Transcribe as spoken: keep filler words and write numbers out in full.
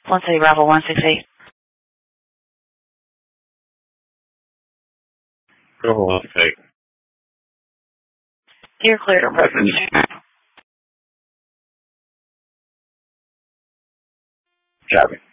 one City Bravo one six eight. Bravo one six eight. You're cleared to approach. Copy.